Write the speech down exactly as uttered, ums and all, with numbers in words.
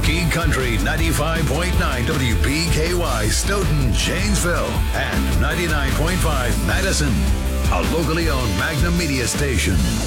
Marquee Country ninety-five point nine W P K Y Stoughton, Janesville, and ninety-nine point five Madison. A locally owned Magnum Media station.